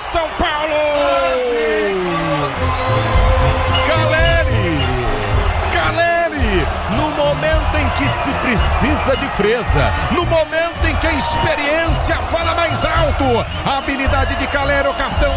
São Paulo! Caleri, no momento em que se precisa de frieza, no momento em que a experiência fala mais alto, a habilidade de Caleri, o capitão,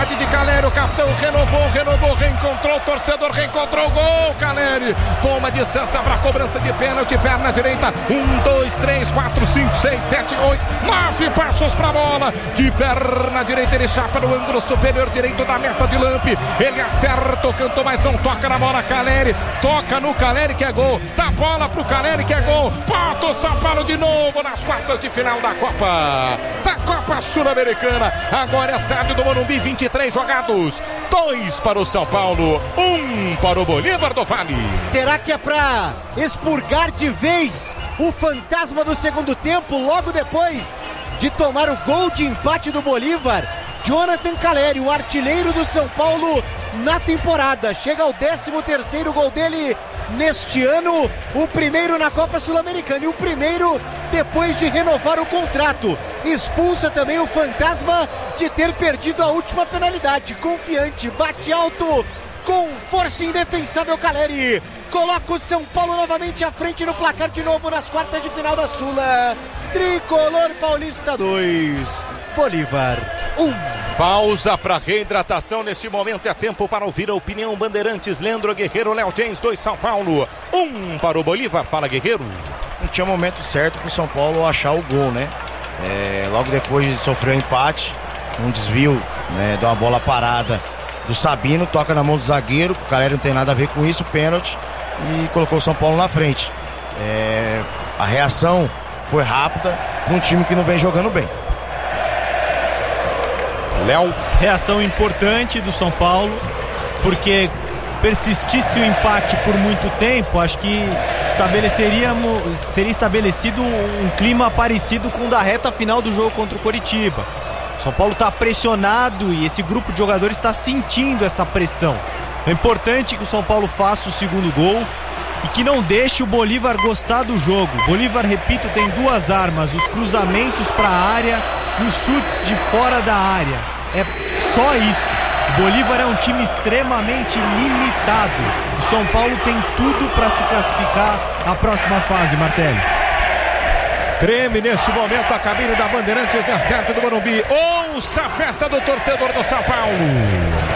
renovou, reencontrou o torcedor, reencontrou o gol, Caleri, toma distância para a cobrança de pênalti, perna direita, 1, 2, 3, 4, 5, 6, 7, 8, 9 passos para a bola, de perna direita ele chapa no ângulo superior direito da meta de Lampe, ele acerta o canto, mas não toca na bola, Caleri, toca no Caleri que é gol, dá bola pro Caleri que é gol, bota o São Paulo de novo nas quartas de final da Copa Sul-Americana, agora é estádio do Morumbi, 23 jogados, 2 para o São Paulo, 1 para o Bolívar do Vale. Será que é pra expurgar de vez o fantasma do segundo tempo, logo depois de tomar o gol de empate do Bolívar? Jonathan Caleri, o artilheiro do São Paulo na temporada, chega ao 13º gol dele neste ano, o primeiro na Copa Sul-Americana e o primeiro depois de renovar o contrato. Expulsa também o fantasma de ter perdido a última penalidade. Confiante, bate alto, com força indefensável Caleri. Coloca o São Paulo novamente à frente no placar de novo nas quartas de final da Sula. Tricolor Paulista 2, Bolívar 1. Pausa para reidratação neste momento, é tempo para ouvir a opinião Bandeirantes, Leandro Guerreiro, Léo James, 2 São Paulo, 1 para o Bolívar. Fala, Guerreiro. Não tinha momento certo para o São Paulo achar o gol, né? Logo depois de sofrer o empate, um desvio, né, de uma bola parada do Sabino, toca na mão do zagueiro, o Caleri não tem nada a ver com isso, pênalti, e colocou o São Paulo na frente. A reação foi rápida para um time que não vem jogando bem. Léo. Reação importante do São Paulo, porque persistisse o empate por muito tempo, acho que seria estabelecido um clima parecido com o da reta final do jogo contra o Coritiba. O São Paulo está pressionado e esse grupo de jogadores está sentindo essa pressão. É importante que o São Paulo faça o segundo gol e que não deixe o Bolívar gostar do jogo. O Bolívar, repito, tem duas armas: os cruzamentos para a área e os chutes de fora da área. É só isso. O Bolívar é um time extremamente limitado. O São Paulo tem tudo para se classificar à próxima fase, Martelli. Treme neste momento a cabine da Bandeirantes no estádio do Morumbi. Ouça a festa do torcedor do São Paulo.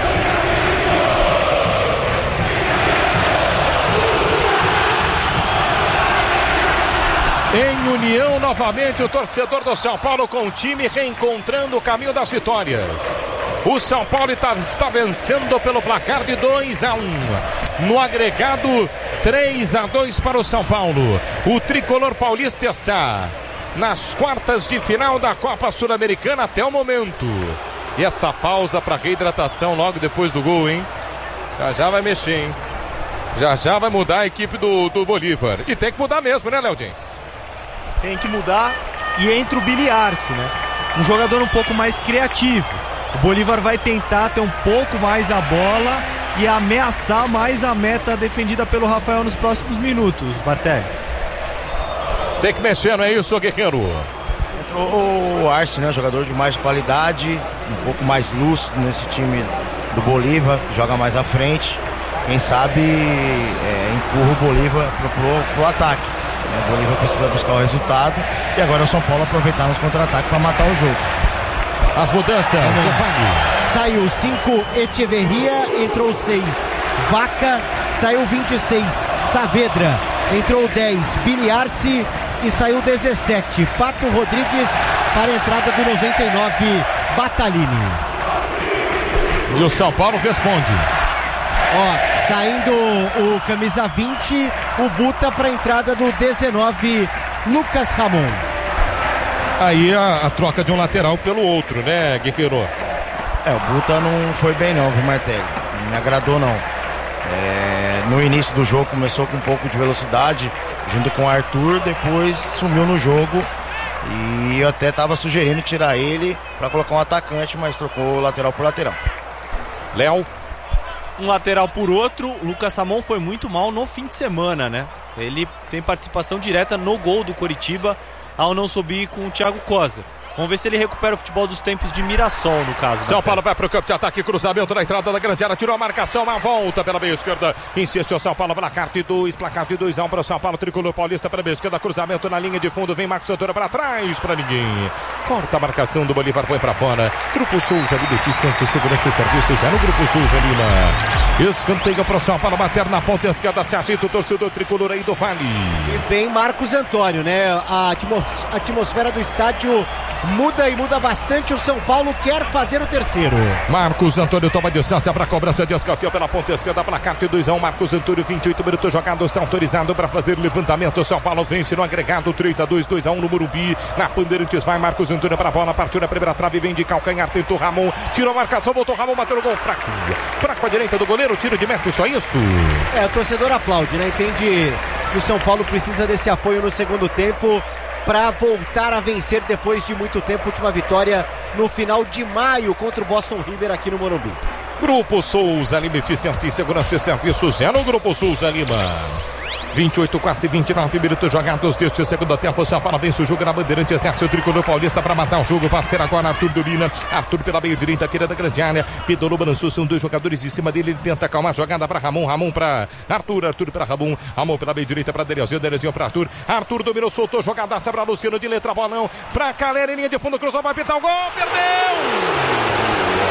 Em união novamente o torcedor do São Paulo com o time reencontrando o caminho das vitórias. O São Paulo está vencendo pelo placar de 2-1. No agregado 3-2 para o São Paulo. O tricolor paulista está nas quartas de final da Copa Sul-Americana até o momento. E essa pausa para reidratação logo depois do gol, hein? Já vai mexer, hein? Já vai mudar a equipe do Bolívar. E tem que mudar mesmo, né, Léo James? Tem que mudar e entra o Billy Arce, né? Um jogador um pouco mais criativo. O Bolívar vai tentar ter um pouco mais a bola e ameaçar mais a meta defendida pelo Rafael nos próximos minutos, Martelli. Tem que mexer, não é isso, Guerreiro? Entrou o Arce, né? Jogador de mais qualidade, um pouco mais lúcido nesse time do Bolívar, joga mais à frente. Quem sabe empurra o Bolívar pro ataque. O Bolívar precisa buscar o resultado e agora o São Paulo aproveitar nos contra-ataques para matar o jogo. As mudanças do Vale. Saiu 5 Echeverria, entrou 6 Vaca, saiu 26 Saavedra, entrou 10 Billy Arce e saiu 17 Pato Rodrigues para a entrada do 99 Batalini. E o São Paulo responde. Saindo o camisa 20, o Buta para a entrada do 19, Lucas Ramon. Aí a troca de um lateral pelo outro, né, Guerreiro? O Buta não foi bem não, viu, Martelli? Não me agradou não. No início do jogo começou com um pouco de velocidade, junto com o Arthur, depois sumiu no jogo. E eu até estava sugerindo tirar ele para colocar um atacante, mas trocou o lateral por lateral. Léo. Um lateral por outro, o Lucas Ramon foi muito mal no fim de semana, né? Ele tem participação direta no gol do Coritiba ao não subir com o Thiago Coser. Vamos ver se ele recupera o futebol dos tempos de Mirassol, no caso. São Paulo vai para o campo de ataque, cruzamento na entrada da grande área, tirou a marcação, uma volta pela meia esquerda, insiste o São Paulo, placar de 2-1 para o São Paulo, tricolor paulista pela meia esquerda, cruzamento na linha de fundo, vem Marcos Antônio para trás, para ninguém, corta a marcação do Bolívar, põe para fora, Grupo Souza, Eficiência, Segurança e Serviços, no Grupo Souza Lima, escanteio para o São Paulo, bater na ponta esquerda, se agita o torcedor tricolor aí do Vale. E vem Marcos Antônio, né? A atmosfera do estádio muda e muda bastante. O São Paulo quer fazer o terceiro. Marcos Antônio toma distância para a cobrança de escanteio pela ponta esquerda, placar de 2-1. Marcos Antônio, 28 minutos jogados, está autorizado para fazer levantamento. O São Paulo vence no agregado 3-2, 2-1 no Morumbi. Na Bandeirantes vai Marcos Antônio para a bola, partiu na primeira trave, vem de calcanhar, tentou Ramon, tirou a marcação, voltou Ramon, bateu no gol fraco. Fraco à direita do goleiro, tiro de meta, só isso. O torcedor aplaude, né? Entende que o São Paulo precisa desse apoio no segundo tempo para voltar a vencer depois de muito tempo. Última vitória no final de maio contra o Boston River aqui no Morumbi. Grupo Souza Lima, Eficiência e Segurança e Serviços, no Grupo Souza Lima. 28, quase 29 minutos jogados deste segundo tempo. O São Paulo vence o jogo na Bandeirantes, desce o tricolor paulista para matar o jogo. Pode ser agora Arthur domina. Arthur pela meia direita, tira da grande área. Pedro balançou, são dois jogadores em cima dele. Ele tenta acalmar a jogada para Ramon. Ramon para Arthur. Arthur para Ramon. Ramon pela meia direita para Delezinho. Delezinho para Arthur. Arthur dominou, soltou, jogadaça para Luciano de letra, bolão para Caleri, linha de fundo, cruzou, vai pintar o gol. Perdeu!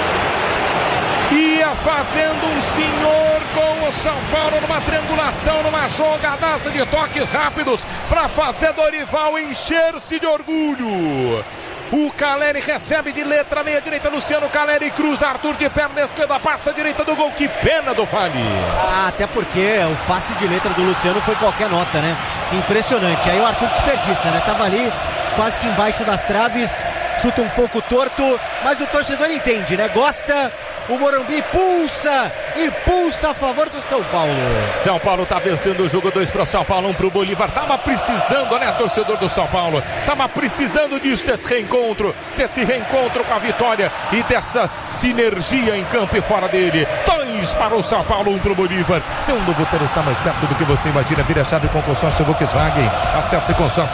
Ia fazendo um senhor com o São Paulo numa triangulação, numa jogadaça de toques rápidos para fazer Dorival encher-se de orgulho. O Caleri recebe de letra, meia direita, Luciano Caleri cruza, Arthur de perna esquerda, passa a direita do gol, que pena do Vale. Até porque o passe de letra do Luciano foi qualquer nota, né? Impressionante, aí o Arthur desperdiça, né? Tava ali quase que embaixo das traves, chuta um pouco torto, mas o torcedor entende, né? Gosta. O Morumbi pulsa e pulsa a favor do São Paulo. São Paulo tá vencendo o jogo, 2 para o São Paulo, 1 para o Bolívar. Tava precisando, né, torcedor do São Paulo? Tava precisando disso, desse reencontro com a vitória e dessa sinergia em campo e fora dele. 2 para o São Paulo, 1 para o Bolívar. Seu novo hotel está mais perto do que você imagina. Vira a chave com consórcio Volkswagen. Acesse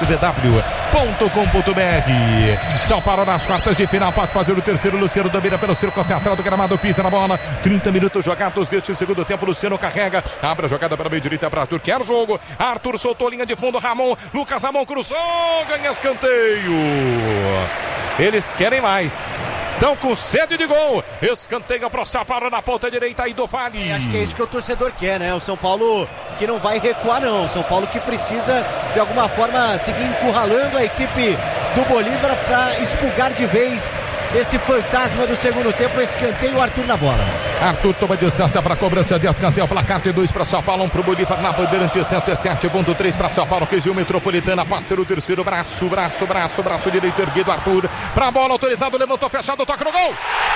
consórciovw.com.br. São Paulo nas quartas de final, pode fazer o terceiro. Luciano domina pelo círculo central do gramado, pisa na bola, 30 minutos jogados deste segundo tempo. Luciano carrega, abre a jogada para a meia direita para Arthur, quer jogo, Arthur soltou linha de fundo, Ramon, Lucas Ramon cruzou, ganha escanteio. Eles querem mais, estão com sede de gol. Escanteio para o São Paulo na ponta direita aí do Vale. Acho que é isso que o torcedor quer, né? O São Paulo que não vai recuar, não. O São Paulo que precisa de alguma forma seguir encurralando a equipe do Bolívar para expurgar de vez esse fantasma do segundo tempo. Escanteio, Arthur na bola. Arthur toma distância para a cobrança de escanteio, placar de 2 para São Paulo, 1 para o Bolívar na Bandeirantes, 107.3 para São Paulo, região metropolitana, pode ser o terceiro, braço direito erguido, Arthur, para a bola, autorizado, levantou, fechado, toca no gol.